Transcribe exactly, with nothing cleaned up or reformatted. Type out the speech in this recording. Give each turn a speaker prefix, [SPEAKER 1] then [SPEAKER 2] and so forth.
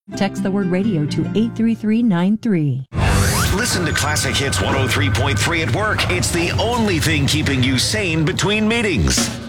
[SPEAKER 1] Text the word radio to eight three three nine three.
[SPEAKER 2] Listen to Classic Hits one oh three point three at work. It's the only thing keeping you sane between meetings.